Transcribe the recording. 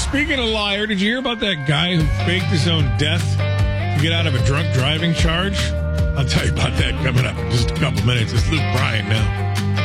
Speaking of liar, did you hear about that guy who faked his own death to get out of a drunk driving charge? I'll tell you about that coming up in just a couple minutes. It's Luke Bryan now.